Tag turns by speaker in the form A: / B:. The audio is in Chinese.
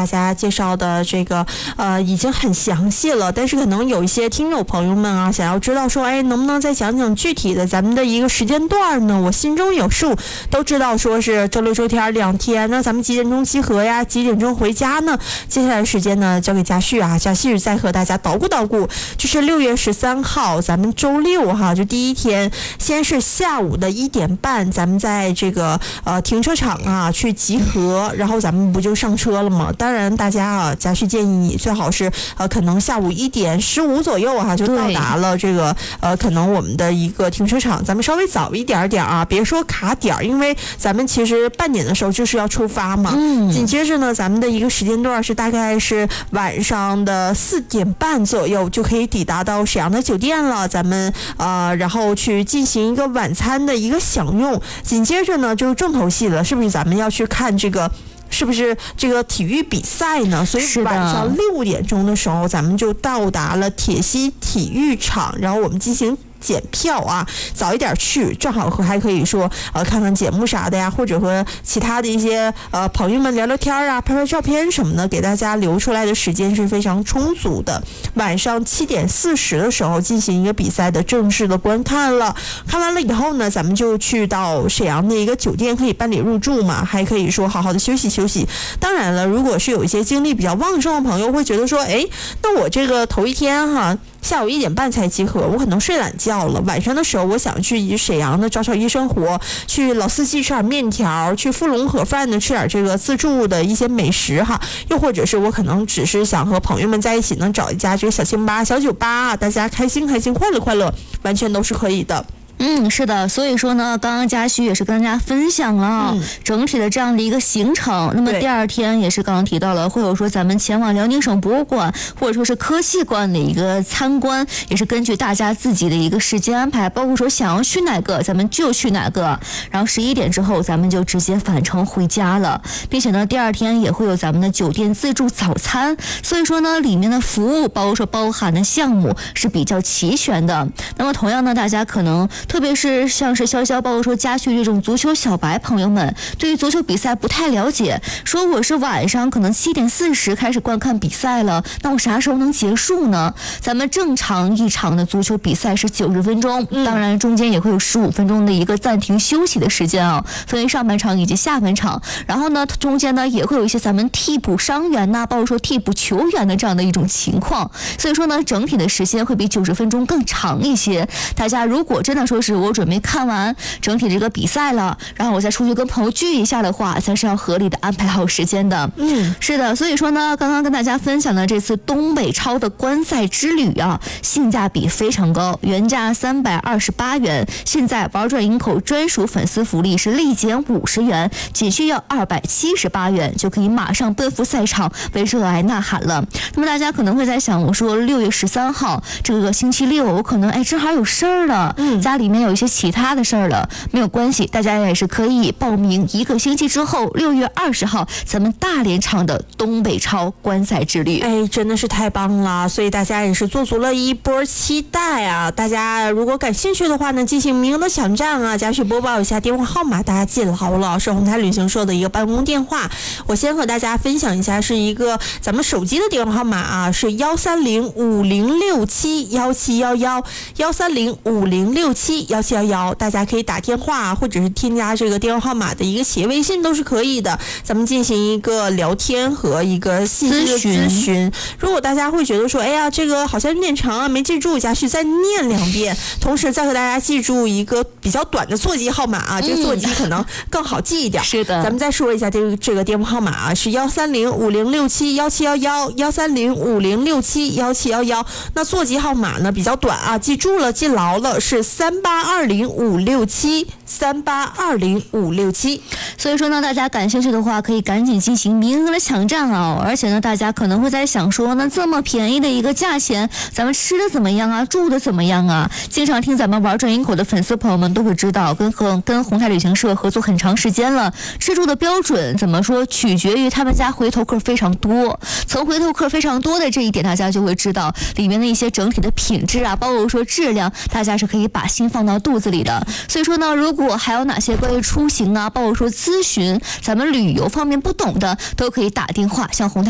A: 大家介绍的这个已经很详细了，但是可能有一些听友朋友们啊，想要知道说，能不能再讲讲具体的咱们的一个时间段呢？我心中有数，都知道说是周六周天2天，那咱们几点钟集合呀？几点钟回家呢？接下来时间呢，交给佳旭啊，佳旭再和大家捣鼓捣鼓，就是6月13号，咱们周六哈，就第一天，先是下午的1点半，咱们在这个停车场啊去集合，然后咱们不就上车了吗？当然，大家啊，佳旭建议你最好是可能下午1点15左右哈，就到达了这个可能我们的一个停车场，咱们稍微早一点点啊，别说卡点，因为咱们其实半点的时候就是要出发嘛。紧接着呢，咱们的一个时间段是大概是晚上的4点半左右就可以抵达到沈阳的酒店了，咱们然后去进行一个晚餐的一个享用。紧接着呢就是重头戏了，是不是咱们要去看这个？是不是这个体育比赛呢？所以晚上6点钟的时候，咱们就到达了铁西体育场，然后我们进行检票啊，早一点去，正好还可以说看看节目啥的呀，或者和其他的一些朋友们聊聊天啊，拍拍照片什么的，给大家留出来的时间是非常充足的。晚上7点40的时候进行一个比赛的正式的观看了，看完了以后呢，咱们就去到沈阳的一个酒店可以办理入住嘛，还可以说好好的休息休息。当然了，如果是有一些精力比较旺盛的朋友会觉得说，那我这个头一天哈，下午1点半才集合，我可能睡懒觉了。晚上的时候，我想去沈阳的找找夜生活，去老四季吃点面条，去富隆盒饭的吃点这个自助的一些美食哈。又或者是我可能只是想和朋友们在一起，能找一家这个小清吧、小酒吧，大家开心开心、快乐快乐，完全都是可以的。
B: 是的，所以说呢，刚刚佳旭也是跟大家分享了整体的这样的一个行程。那么第二天也是刚刚提到了，会有说咱们前往辽宁省博物馆或者说是科技馆的一个参观，也是根据大家自己的一个时间安排，包括说想要去哪个，咱们就去哪个。然后11点之后，咱们就直接返程回家了，并且呢，第二天也会有咱们的酒店自助早餐。所以说呢，里面的服务包括说包含的项目是比较齐全的。那么同样呢，大家可能特别是像是潇潇，包括说佳旭这种足球小白朋友们，对于足球比赛不太了解，说我是晚上可能7点40开始观看比赛了，那我啥时候能结束呢？咱们正常一场的足球比赛是90分钟，当然中间也会有15分钟的一个暂停休息的时间啊，分为上半场以及下半场。然后呢，中间呢也会有一些咱们替补伤员呐，包括说替补球员的这样的一种情况。所以说呢，整体的时间会比90分钟更长一些。大家如果真的说是我准备看完整体这个比赛了，然后我再出去跟朋友聚一下的话，才是要合理的安排好时间的。是的，所以说呢，刚刚跟大家分享的这次东北超的观赛之旅啊，性价比非常高，原价328元，现在玩转营口专属粉丝福利是立减50元，仅需要278元就可以马上奔赴赛场为热爱呐喊了。那么大家可能会在想，我说6月13号这个星期六，我可能正好有事儿了，家里面有一些其他的事儿了，没有关系，大家也是可以报名1个星期之后6月20号咱们大连场的东北超观赛之旅。
A: 真的是太棒了，所以大家也是做足了一波期待啊！大家如果感兴趣的话呢，进行名额的抢占啊，佳旭播报一下电话号码，大家记牢了，是宏泰旅行社的一个办公电话。我先和大家分享一下，是一个咱们手机的电话号码啊，是13050671711，13050671711，大家可以打电话或者是添加这个电话号码的一个企业微信都是可以的，咱们进行一个聊天和一个信息的咨询。如果大家会觉得说，这个好像有点长啊，没记住，佳旭再念2遍，同时再和大家记住一个比较短的座机号码啊，这个座机可能更好记一点。
B: 是的，
A: 咱们再说一下这个电话号码啊，是13050671711，13050671711。那座机号码呢比较短啊，记住了，记牢了，是3820-567，3820-567。
B: 所以说呢，大家感兴趣的话，可以赶紧进行名额的抢占啊！而且呢，大家可能会在想说，那这么便宜的一个价钱，咱们吃的怎么样啊？住的怎么样啊？经常听咱们玩转营口的粉丝朋友们都会知道，跟宏泰旅行社合作很长时间了，吃住的标准怎么说，取决于他们家回头客非常多。从回头客非常多的这一点，大家就会知道里面的一些整体的品质啊，包括说质量，大家是可以把心放到肚子里的。所以说呢，如果还有哪些关于出行啊，包括说咨询咱们旅游方面不懂的，都可以打电话向宏泰